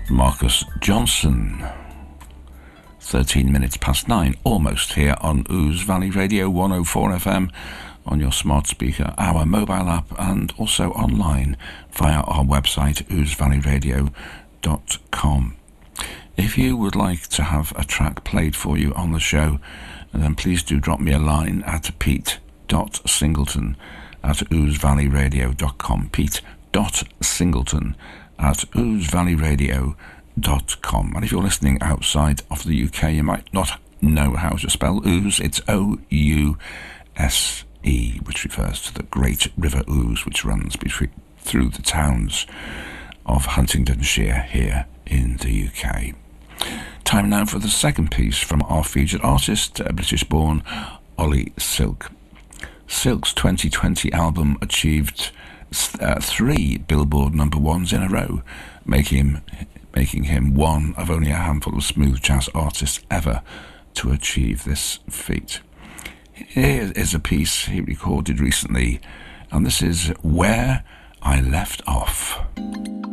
Marcus Johnson. 13 minutes past 9, almost here on Ouse Valley Radio 104 FM, on your smart speaker, our mobile app, and also online via our website, ousevalleyradio.com. If you would like to have a track played for you on the show, then please do drop me a line at pete.singleton@ousevalleyradio.com. pete.singleton@ousevalleyradio.com. And if you're listening outside of the UK, you might not know how to spell Ouse. It's O-U-S-E, which refers to the Great River Ouse, which runs through the towns of Huntingdonshire here in the UK. Time now for the second piece from our featured artist, British-born Ollie Silk. Silk's 2020 album achieved 3 Billboard #1s in a row, making him one of only a handful of smooth jazz artists ever to achieve this feat. Here is a piece he recorded recently, and this is Where I Left Off.